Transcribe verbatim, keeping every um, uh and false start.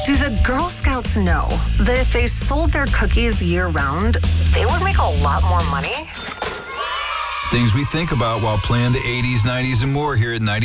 Do the Girl Scouts know that if they sold their cookies year-round, they would make a lot more money? Things we think about while playing the eighties, nineties, and more here at ninety.